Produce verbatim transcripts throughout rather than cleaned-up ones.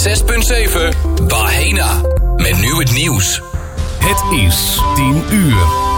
zes punt zeven Bahena. Met nu het nieuws. Het is tien uur.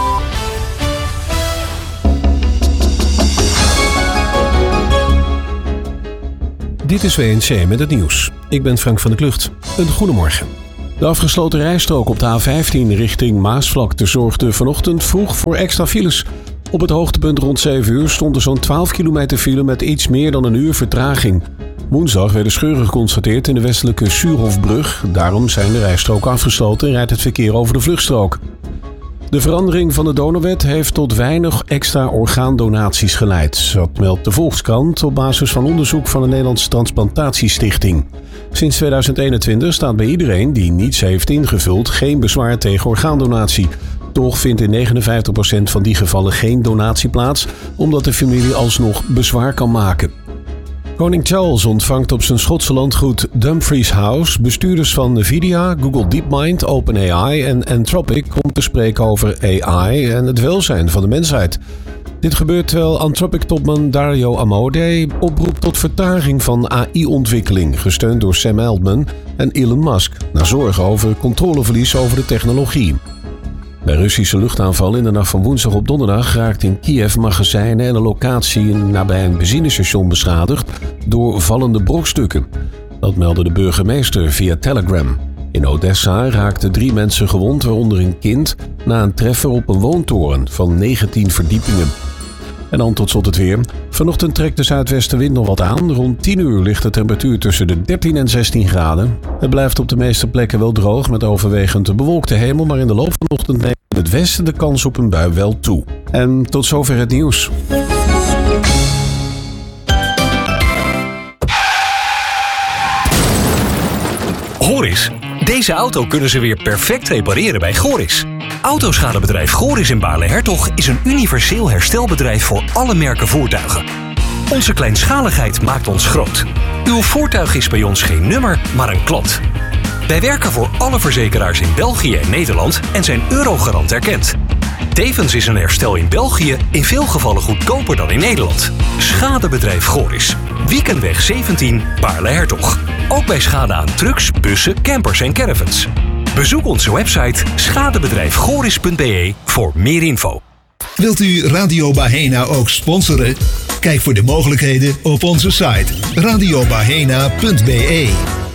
Dit is W N C met het nieuws. Ik ben Frank van der Klucht. Een goedemorgen. De afgesloten rijstrook op de A vijftien richting Maasvlakte zorgde vanochtend vroeg voor extra files. Op het hoogtepunt rond zeven uur stond er zo'n twaalf kilometer file met iets meer dan een uur vertraging. Woensdag werden scheuren geconstateerd in de westelijke Suurhofbrug. Daarom zijn de rijstroken afgesloten en rijdt het verkeer over de vluchtstrook. De verandering van de donorwet heeft tot weinig extra orgaandonaties geleid. Dat meldt de Volkskrant op basis van onderzoek van de Nederlandse Transplantatiestichting. Sinds tweeduizend eenentwintig staat bij iedereen die niets heeft ingevuld geen bezwaar tegen orgaandonatie. Toch vindt in negenenvijftig procent van die gevallen geen donatie plaats, omdat de familie alsnog bezwaar kan maken. Koning Charles ontvangt op zijn Schotse landgoed Dumfries House bestuurders van Nvidia, Google DeepMind, OpenAI en Anthropic om te spreken over A I en het welzijn van de mensheid. Dit gebeurt terwijl Anthropic-topman Dario Amodei oproept tot vertraging van A I-ontwikkeling, gesteund door Sam Altman en Elon Musk, naar zorgen over controleverlies over de technologie. Bij Russische luchtaanvallen in de nacht van woensdag op donderdag raakten in Kiev magazijnen en een locatie nabij een benzinestation beschadigd door vallende brokstukken. Dat meldde de burgemeester via Telegram. In Odessa raakten drie mensen gewond, waaronder een kind, na een treffer op een woontoren van negentien verdiepingen. En dan tot slot het weer. Vanochtend trekt de zuidwestenwind nog wat aan. Rond tien uur ligt de temperatuur tussen de dertien en zestien graden. Het blijft op de meeste plekken wel droog met overwegend bewolkte hemel, maar in de loop van de ochtend neemt in het westen de kans op een bui wel toe. En tot zover het nieuws. Goris. Deze auto kunnen ze weer perfect repareren bij Goris. Autoschadebedrijf Goris in Baarle-Hertog is een universeel herstelbedrijf voor alle merken voertuigen. Onze kleinschaligheid maakt ons groot. Uw voertuig is bij ons geen nummer, maar een klant. Wij werken voor alle verzekeraars in België en Nederland en zijn Eurogarant erkend. Tevens is een herstel in België in veel gevallen goedkoper dan in Nederland. Schadebedrijf Goris. Weekendweg zeventien, Baarle-Hertog. Ook bij schade aan trucks, bussen, campers en caravans. Bezoek onze website schadebedrijf goris punt b e voor meer info. Wilt u Radio Bahena ook sponsoren? Kijk voor de mogelijkheden op onze site radio bahena punt b e.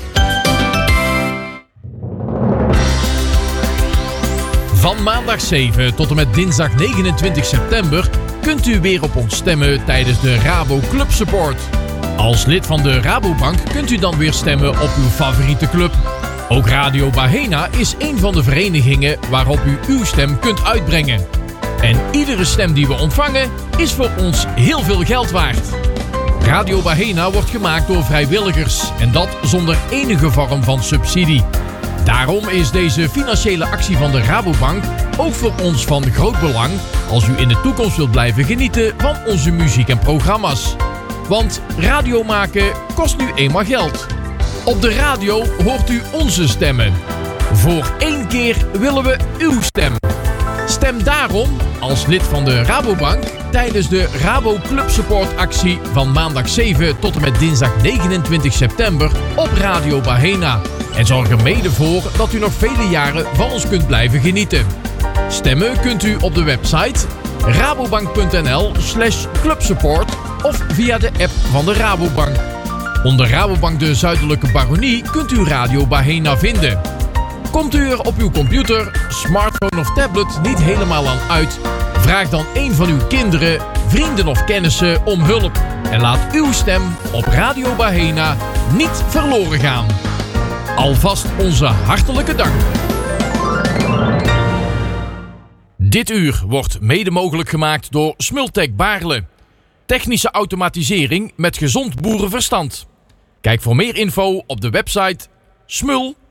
Van maandag zeven tot en met dinsdag negenentwintig september kunt u weer op ons stemmen tijdens de Rabo Club Support. Als lid van de Rabobank kunt u dan weer stemmen op uw favoriete club. Ook Radio Bahena is een van de verenigingen waarop u uw stem kunt uitbrengen. En iedere stem die we ontvangen is voor ons heel veel geld waard. Radio Bahena wordt gemaakt door vrijwilligers en dat zonder enige vorm van subsidie. Daarom is deze financiële actie van de Rabobank ook voor ons van groot belang als u in de toekomst wilt blijven genieten van onze muziek en programma's. Want radio maken kost nu eenmaal geld. Op de radio hoort u onze stemmen. Voor één keer willen we uw stem. Stem daarom als lid van de Rabobank tijdens de Rabo Club Support actie van maandag zeven tot en met dinsdag negenentwintig september op Radio Bahena. En zorg er mede voor dat u nog vele jaren van ons kunt blijven genieten. Stemmen kunt u op de website rabobank punt n l slash clubsupport of via de app van de Rabobank. Onder Rabobank de Zuidelijke Baronie kunt u Radio Bahena vinden. Komt u er op uw computer, smartphone of tablet niet helemaal aan uit? Vraag dan een van uw kinderen, vrienden of kennissen om hulp. En laat uw stem op Radio Bahena niet verloren gaan. Alvast onze hartelijke dank. Dit uur wordt mede mogelijk gemaakt door Smultec Baarle. Technische automatisering met gezond boerenverstand. Kijk voor meer info op de website smul